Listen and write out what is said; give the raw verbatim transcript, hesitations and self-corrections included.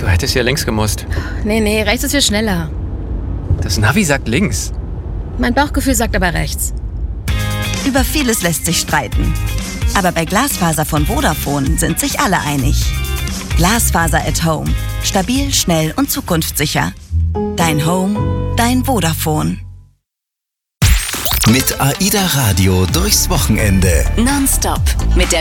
Du hättest hier links gemusst. Nee, nee, rechts ist viel schneller. Das Navi sagt links. Mein Bauchgefühl sagt aber rechts. Über vieles lässt sich streiten. Aber bei Glasfaser von Vodafone sind sich alle einig. Glasfaser at Home. Stabil, schnell und zukunftssicher. Dein Home, dein Vodafone. Mit AIDA Radio durchs Wochenende. Nonstop mit der